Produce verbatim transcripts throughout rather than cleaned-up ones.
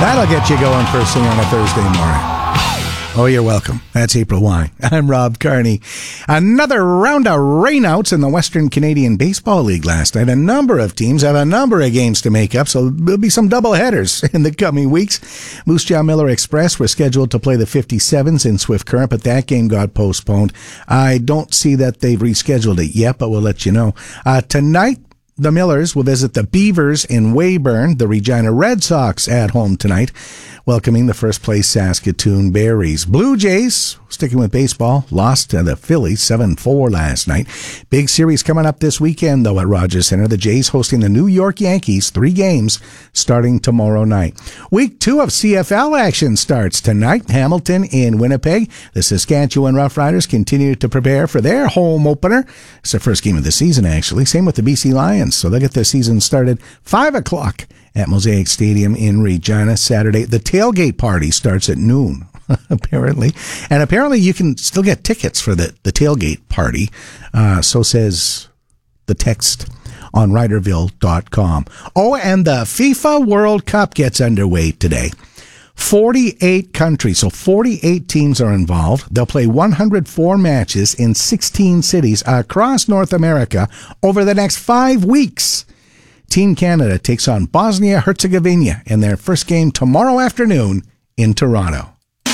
That'll get you going first thing on a Thursday morning. Oh, you're welcome. That's April Wine. I'm Rob Carney. Another round of rainouts in the Western Canadian Baseball League last night. A number of teams have a number of games to make up, so there'll be some double headers in the coming weeks. Moose Jaw Miller Express were scheduled to play the fifty-sevens in Swift Current, but that game got postponed. I don't see that they've rescheduled it yet, but we'll let you know. Uh, tonight, the Millers will visit the Beavers in Weyburn. The Regina Red Sox at home tonight, welcoming the first place Saskatoon Berries. Blue Jays, sticking with baseball, lost to the Phillies seven four last night. Big series coming up this weekend, though, at Rogers Centre. The Jays hosting the New York Yankees, three games starting tomorrow night. Week two of C F L action starts tonight. Hamilton in Winnipeg. The Saskatchewan Roughriders continue to prepare for their home opener. It's their first game of the season, actually. Same with the B C Lions, so they'll get their season started five o'clock at Mosaic Stadium in Regina Saturday. The tailgate party starts at noon, apparently. And apparently you can still get tickets for the, the tailgate party. Uh, so says the text on Riderville dot com. Oh, and the FIFA World Cup gets underway today. forty-eight countries, so forty-eight teams are involved. They'll play one hundred four matches in sixteen cities across North America over the next five weeks. Team Canada takes on Bosnia-Herzegovina in their first game tomorrow afternoon in Toronto.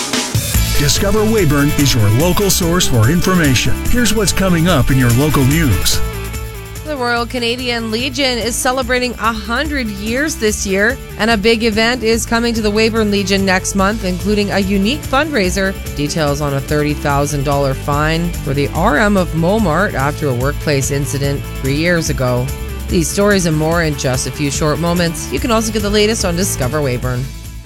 Discover Weyburn is your local source for information. Here's what's coming up in your local news. The Royal Canadian Legion is celebrating one hundred years this year, and a big event is coming to the Weyburn Legion next month, including a unique fundraiser. Details on a thirty thousand dollars fine for the R M of Momart after a workplace incident three years ago. These stories and more in just a few short moments. You can also get the latest on Discover Weyburn.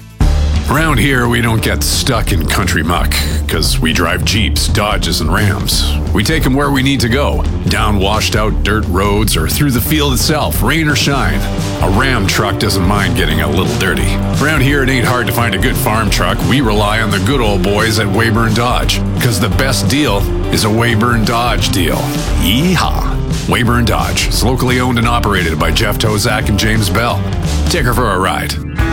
Around here, we don't get stuck in country muck, because we drive Jeeps, Dodges, and Rams. We take them where we need to go, down washed-out dirt roads or through the field itself, rain or shine. A Ram truck doesn't mind getting a little dirty. Around here, it ain't hard to find a good farm truck. We rely on the good old boys at Weyburn Dodge, because the best deal is a Weyburn Dodge deal. Yeehaw! Weyburn Dodge is locally owned and operated by Jeff Tozak and James Bell. Take her for a ride.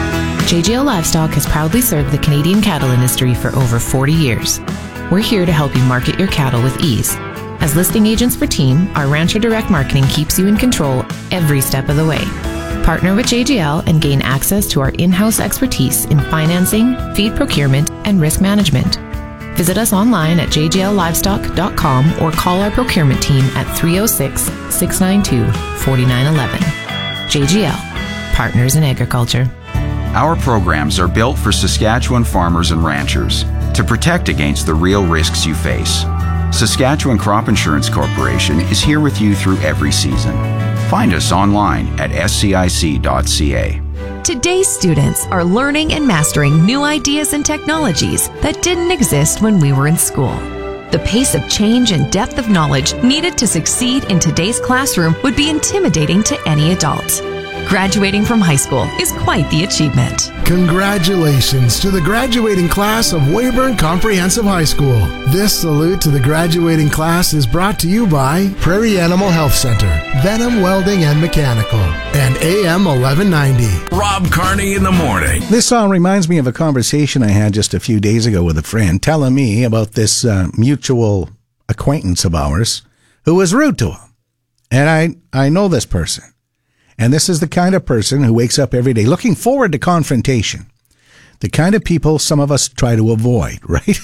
J G L Livestock has proudly served the Canadian cattle industry for over forty years. We're here to help you market your cattle with ease. As listing agents for Team, our Rancher Direct Marketing keeps you in control every step of the way. Partner with J G L and gain access to our in-house expertise in financing, feed procurement, and risk management. Visit us online at j j l livestock dot com or call our procurement team at three oh six, six nine two, four nine one one. J G L, Partners in Agriculture. Our programs are built for Saskatchewan farmers and ranchers to protect against the real risks you face. Saskatchewan Crop Insurance Corporation is here with you through every season. Find us online at s c i c dot c a. Today's students are learning and mastering new ideas and technologies that didn't exist when we were in school. The pace of change and depth of knowledge needed to succeed in today's classroom would be intimidating to any adult. Graduating from high school is quite the achievement. Congratulations to the graduating class of Weyburn Comprehensive High School. This salute to the graduating class is brought to you by Prairie Animal Health Center, Venom Welding and Mechanical, and A M eleven ninety. Rob Carney in the morning. This song reminds me of a conversation I had just a few days ago with a friend telling me about this uh, mutual acquaintance of ours who was rude to him. And I, I know this person. And this is the kind of person who wakes up every day looking forward to confrontation. The kind of people some of us try to avoid, right?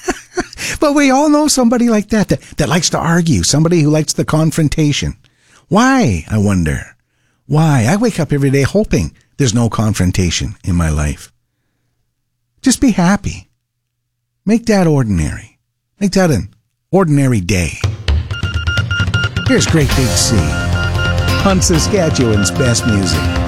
But we all know somebody like that, that, that likes to argue, somebody who likes the confrontation. Why, I wonder? Why? I wake up every day hoping there's no confrontation in my life. Just be happy. Make that ordinary. Make that an ordinary day. Here's Great Big Sea on Saskatchewan's best music.